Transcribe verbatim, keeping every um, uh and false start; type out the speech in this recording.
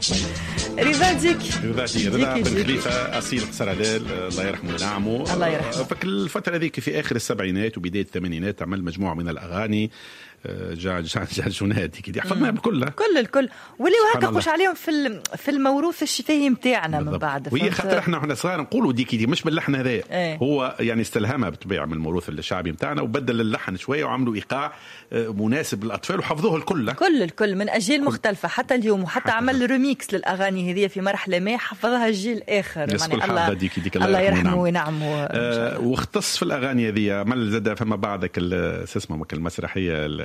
رضا ديك رضا ديك رضا بن خليفة أصيل قصر علال الله يرحمه وينعمه. الله يرحمه. فك الفترة ذيك في آخر السبعينات وبداية الثمانينات عمل مجموعة من الأغاني جا جا جا جونات كده حفظناها بكلها كل الكل واللي هكا قش عليهم في في الموروث الشفهي نتاعنا من بعد. وهي خاطر احنا احنا صغار نقولوا ديكي دي مش باللحن هذا ايه. هو يعني استلهمها بالطبيعه من الموروث الشعبي نتاعنا وبدل اللحن شويه وعملوا ايقاع مناسب للاطفال وحفظوه الكل كل الكل من اجيال مختلفه حتى اليوم وحتى حتى عمل ريميكس للاغاني هذه في مرحله ما حفظها الجيل اخر يعني الله ديكي ديك الله يرحمه وينعمه. آه واختص في الاغاني هذه عمل زاد فما بعدك اسمه المسرحيه